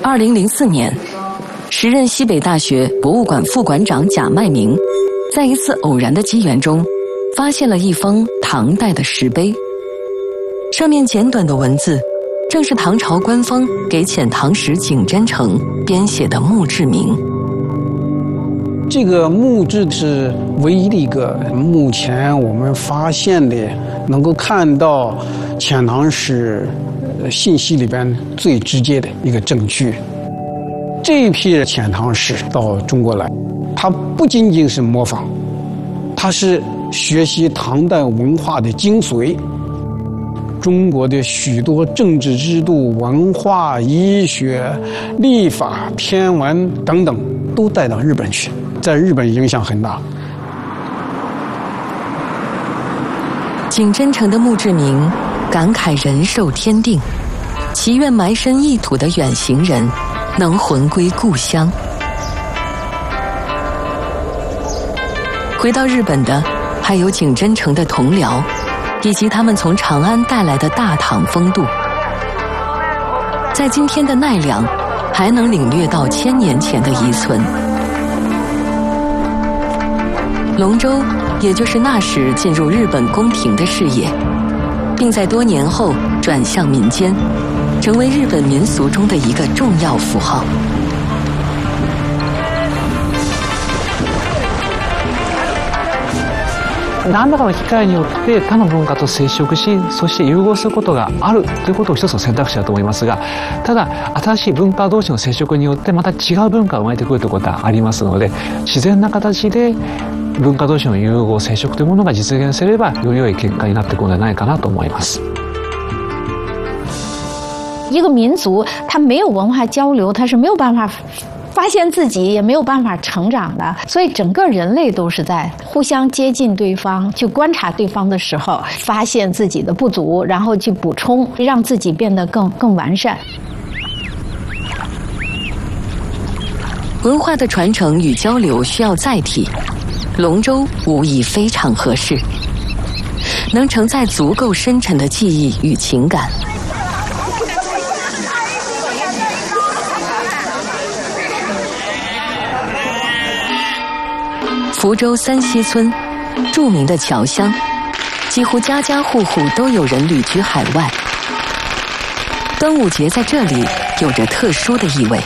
2004年，时任西北大学博物馆副馆长贾迈明，在一次偶然的机缘中，发现了一封唐代的石碑，上面简短的文字，正是唐朝官方给遣唐使景真诚编写的墓志铭。 这个墓志是唯一的一个目前我们发现的能够看到遣唐使信息里边最直接的一个证据。这一批遣唐使到中国来，他不仅仅是模仿，他是学习唐代文化的精髓。中国的许多政治制度、文化、医学、历法、天文等等都带到日本去，在日本影响很大。 景真诚的墓志铭感慨人寿天定，祈愿埋身异土的远行人能魂归故乡。回到日本的还有景真诚的同僚，以及他们从长安带来的大唐风度。在今天的奈良，还能领略到1000年前的遗存。龙舟也就是那时进入日本宫廷的事业，并在多年后转向民间，成为日本民俗中的一个重要符号。 何らかの機会によって他の文化と接触し、そして融合することがあるということを一つの選択肢だと思いますが、ただ新しい文化同士の接触によってまた違う文化が生まれてくるということはありますので、自然な形で文化同士の融合接触というものが実現すれば、より良い結果になってくるのではないかなと思います。 一个民族，它没有文化交流，它是没有办法发现自己，也没有办法成长的。所以整个人类都是在互相接近对方，去观察对方的时候，发现自己的不足，然后去补充，让自己变得更完善。 文化的传承与交流需要载体，龙舟无疑非常合适，能承载足够深沉的记忆与情感。福州三溪村，著名的侨乡，几乎家家户户都有人旅居海外。端午节在这里有着特殊的意味。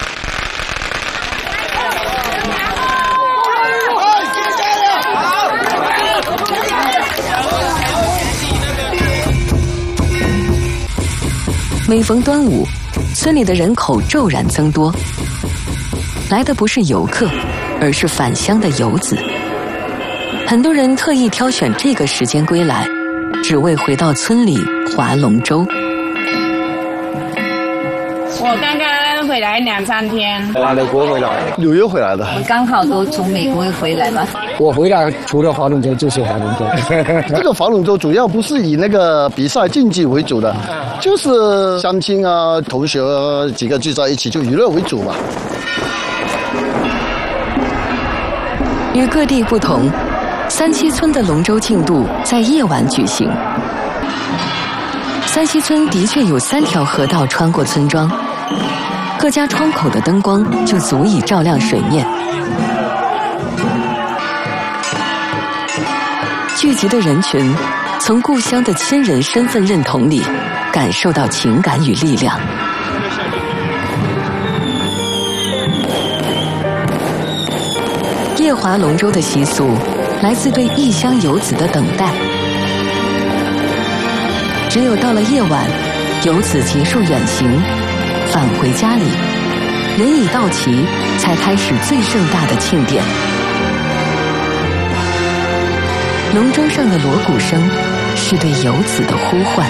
每逢端午，村里的人口骤然增多，来的不是游客，而是返乡的游子。很多人特意挑选这个时间归来，只为回到村里划龙舟。 我刚刚回来2、3天， 美国回来，6月回来的。 我刚好都从美国回来嘛。 我回来除了划龙舟就是划龙舟。这个划龙舟主要不是以那个比赛竞技为主的，就是乡亲啊、同学啊几个聚在一起，就娱乐为主吧。 与各地不同，三溪村的龙舟竞渡在夜晚举行。三溪村的确有3条河道穿过村庄，各家窗口的灯光就足以照亮水面。聚集的人群从故乡的亲人身份认同里感受到情感与力量。夜划龙舟的习俗来自对异乡游子的等待。只有到了夜晚，游子结束远行，返回家里，人已到齐，才开始最盛大的庆典。龙舟上的锣鼓声是对游子的呼唤。